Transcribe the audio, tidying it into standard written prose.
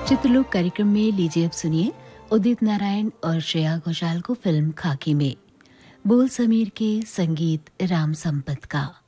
चित्रलोक कार्यक्रम में लीजिए अब सुनिए उदित नारायण और श्रेया घोषाल को फिल्म खाकी में बोल समीर के, संगीत राम संपत का।